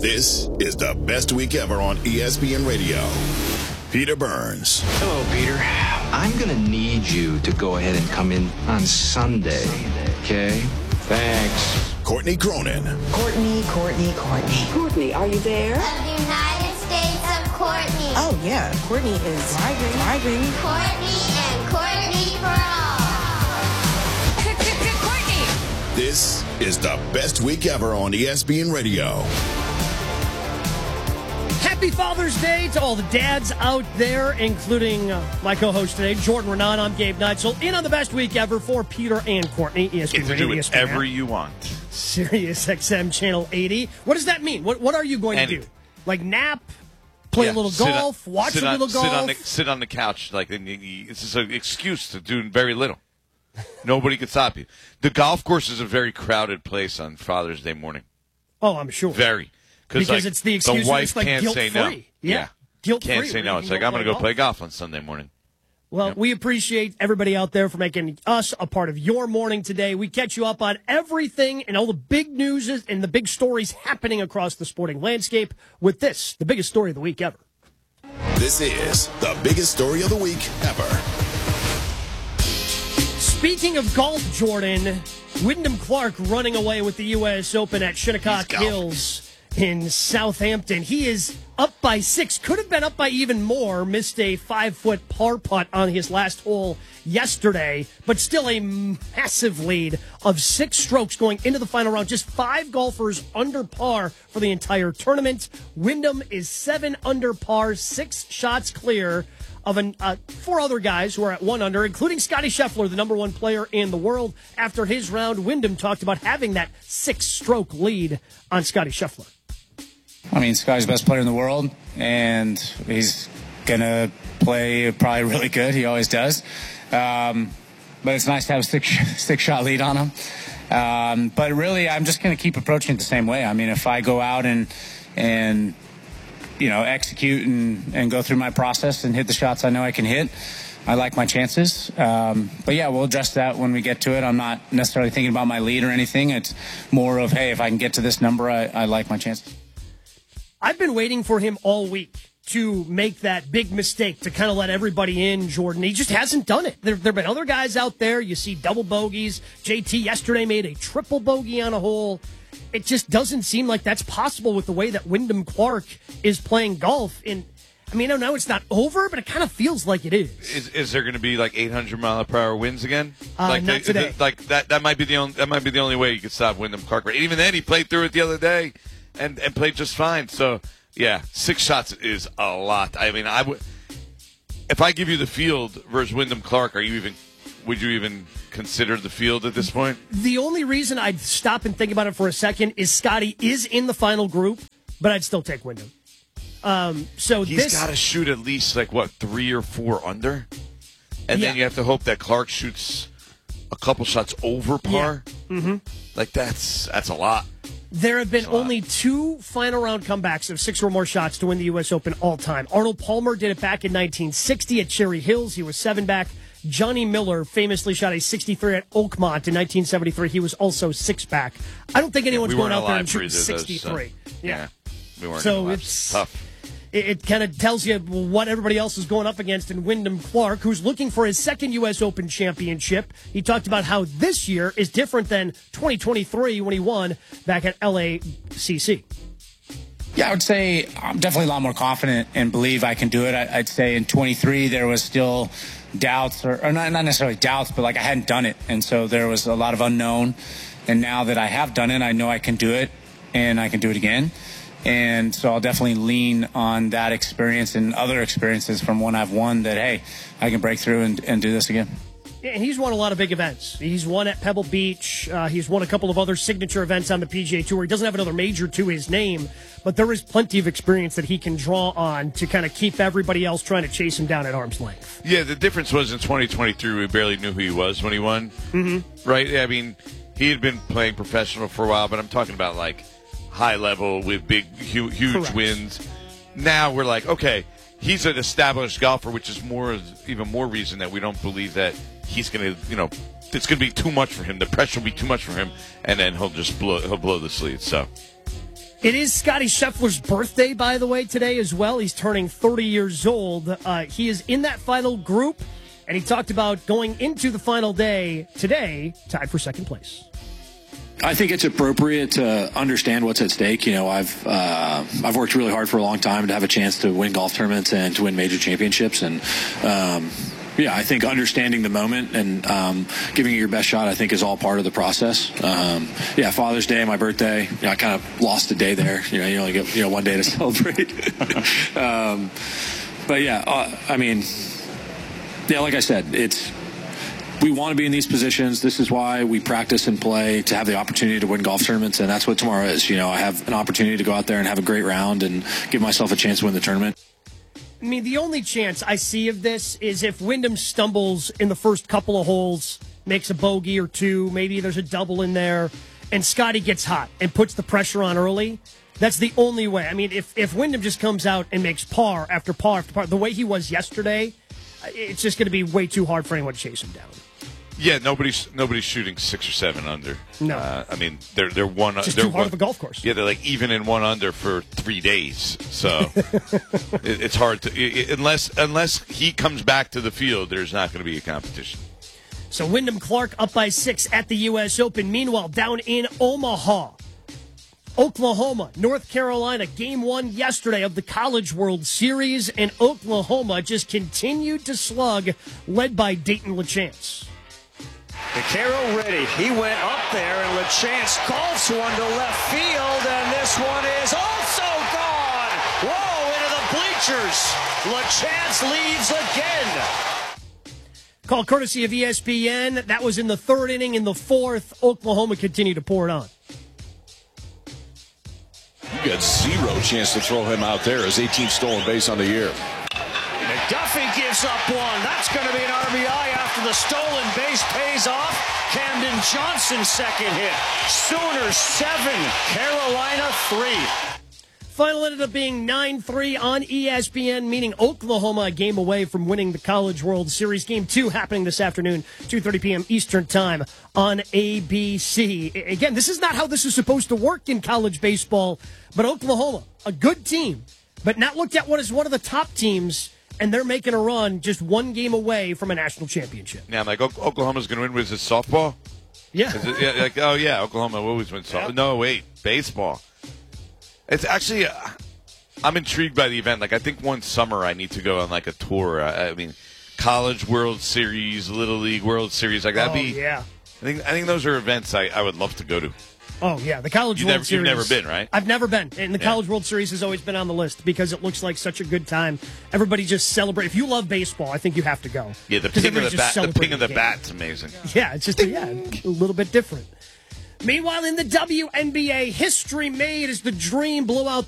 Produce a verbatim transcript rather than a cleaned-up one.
This is the best week ever on E S P N Radio. Peter Burns. Hello, Peter. I'm going to need you to go ahead and come in on Sunday, okay? Thanks. Courtney Cronin. Courtney, Courtney, Courtney. Courtney, are you there? Of the United States of Courtney. Oh, yeah. Courtney is driving, driving. Courtney and Courtney for all. Courtney! This is the best week ever on E S P N Radio. Happy Father's Day to all the dads out there, including uh, my co-host today, Jordan Renan. I'm Gabe Neitzel. In on the best week ever for Peter and Courtney. E S P N Get to Radio, do E S P N whatever app. you want. Sirius X M Channel eighty. What does that mean? What What are you going And- to do? Like nap, play Yeah, a little sit on- golf, watch sit a on- little golf? Sit on the, sit on the couch. Like and you- you- it's just an excuse to do very little. Nobody can stop you. The golf course is a very crowded place on Father's Day morning. Oh, I'm sure. Very. Because like, it's the excuse. The wife it's like can't say no. guilt-free. Yeah. Guilt-free. Can't say where no. you It's can like, I'm going to go golf. play golf on Sunday morning. Well, Yep. we appreciate everybody out there for making us a part of your morning today. We catch you up on everything and all the big news and the big stories happening across the sporting landscape with this, the biggest story of the week ever. This is the biggest story of the week ever. Speaking of golf, Jordan, Wyndham Clark running away with the U S Open at Shinnecock He's golfing. Hills in Southampton. He is up by six, could have been up by even more, missed a five-foot par putt on his last hole yesterday, but still a massive lead of six strokes going into the final round. Just five golfers under par for the entire tournament. Wyndham is seven under par, six shots clear of an, uh, four other guys who are at one under, including Scotty Scheffler, the number one player in the world. After his round, Wyndham talked about having that six-stroke lead on Scotty Scheffler. I mean, Scotty's the best player in the world, and he's going to play probably really good. He always does. Um, but it's nice to have a six, six-shot lead on him. Um, but really, I'm just going to keep approaching it the same way. I mean, if I go out and, and you know, execute and, and go through my process and hit the shots I know I can hit, I like my chances. Um, but, yeah, we'll address that when we get to it. I'm not necessarily thinking about my lead or anything. It's more of, hey, if I can get to this number, I, I like my chances. I've been waiting for him all week to make that big mistake to kind of let everybody in, Jordan. He just hasn't done it. There, there have been other guys out there. You see double bogeys. J T yesterday made a triple bogey on a hole. It just doesn't seem like that's possible with the way that Wyndham Clark is playing golf. And I mean, I know it's not over, but it kind of feels like it is. Is, is there going to be like eight hundred mile per hour winds again? Uh, like not they- today. the- like that. That might be the only. That might be the only way you could stop Wyndham Clark. But even then, he played through it the other day, and and played just fine. So yeah, six shots is a lot. I mean, I would. If I give you the field versus Wyndham Clark, are you even? Would you even consider the field at this point? The only reason I'd stop and think about it for a second is Scotty is in the final group, but I'd still take Wyndham. Um, so He's this got to shoot at least like what three or four under, and Yeah. then you have to hope that Clark shoots a couple shots over par. Yeah. Mm-hmm. Like that's that's a lot. There have been That's a lot. only two final round comebacks of six or more shots to win the U S Open all time. Arnold Palmer did it back in nineteen sixty at Cherry Hills. He was seven back. Johnny Miller famously shot a sixty-three at Oakmont in nineteen seventy-three. He was also six back. I don't think anyone's we going weren't out there alive and for shooting either of those, so- sixty-three. Yeah, we weren't. So alive. it's tough. It, it kind of tells you what everybody else is going up against in Wyndham Clark, who's looking for his second U S Open championship. He talked about how this year is different than twenty twenty-three when he won back at L A C C. Yeah, I would say I'm definitely a lot more confident and believe I can do it. I, I'd say in twenty-three there was still doubts, or, or not, not necessarily doubts, but like I hadn't done it. And so there was a lot of unknown. And now that I have done it, I know I can do it, and I can do it again. And so I'll definitely lean on that experience and other experiences from when I've won that, hey, I can break through and, and do this again. Yeah, and he's won a lot of big events. He's won at Pebble Beach. Uh, he's won a couple of other signature events on the P G A Tour. He doesn't have another major to his name, but there is plenty of experience that he can draw on to kind of keep everybody else trying to chase him down at arm's length. Yeah, the difference was in twenty twenty-three we barely knew who he was when he won. Mm-hmm. Right? I mean, he had been playing professional for a while, but I'm talking about like high level with big, huge, huge Correct. wins. Now we're like, okay, he's an established golfer, which is more, even more reason that we don't believe that he's going to, you know, it's going to be too much for him. The pressure will be too much for him, and then he'll just blow, he'll blow the lead. So, It is Scotty Scheffler's birthday, by the way, today as well. He's turning thirty years old. Uh, he is in that final group, and he talked about going into the final day today, tied for second place. I think it's appropriate to understand what's at stake. You know, I've uh, I've worked really hard for a long time to have a chance to win golf tournaments and to win major championships, and um, yeah, I think understanding the moment and um, giving it your best shot, I think, is all part of the process. Um, yeah, Father's Day, my birthday, you know, I kind of lost a day there. You know, you only get you know one day to celebrate. um, but yeah, uh, I mean, yeah, like I said, it's. We want to be in these positions. This is why we practice and play, to have the opportunity to win golf tournaments, and that's what tomorrow is. You know, I have an opportunity to go out there and have a great round and give myself a chance to win the tournament. I mean, the only chance I see of this is if Wyndham stumbles in the first couple of holes, makes a bogey or two, maybe there's a double in there, and Scotty gets hot and puts the pressure on early. That's the only way. I mean, if, if Wyndham just comes out and makes par after par after par, the way he was yesterday, it's just going to be way too hard for anyone to chase him down. Yeah, nobody's nobody's shooting six or seven under. No, uh, I mean they're they're one. It's just they're too hard one, of a golf course. Yeah, they're like even in one under for three days. So it, it's hard to it, unless unless he comes back to the field. There's not going to be a competition. So Wyndham Clark up by six at the U S Open. Meanwhile, down in Omaha, Oklahoma, North Carolina, game one yesterday of the College World Series, and Oklahoma just continued to slug, led by Dayton LaChance. Vaquero ready. He went up there, and LaChance golfs one to left field, and this one is also gone. Whoa, into the bleachers. LaChance leaves again. Call courtesy of E S P N. That was in the third inning. In the fourth, Oklahoma continued to pour it on. You got zero chance to throw him out there. His eighteenth stolen base on the year. McDuffie gives up one. That's going to be an R B I after the stolen base pays off. Camden Johnson second hit. Sooners seven, Carolina three. Final ended up being nine three on E S P N, meaning Oklahoma a game away from winning the College World Series. Game two happening this afternoon, two thirty p.m. Eastern Time on A B C. Again, this is not how this is supposed to work in college baseball, but Oklahoma, a good team, but not looked at what is one of the top teams, and they're making a run just one game away from a national championship. Yeah, I'm like, Oklahoma's going to win. Was it softball? Yeah. Is it, yeah. Like, oh, yeah, Oklahoma always wins softball. Yeah. No, wait, baseball. It's actually, uh, I'm intrigued by the event. Like, I think one summer I need to go on, like, a tour. I, I mean, College World Series, Little League World Series. Like, that'd oh, be, yeah. I think I think those are events I, I would love to go to. Oh, yeah, the College you've World never, Series. You've never been, right? I've never been. And the yeah. College World Series has always been on the list because it looks like such a good time. Everybody just celebrate. If you love baseball, I think you have to go. Yeah, the ping of the bat, the ping of the, the bat's amazing. Yeah, it's just a, yeah, a little bit different. Meanwhile, in the W N B A, history made as the Dream blew out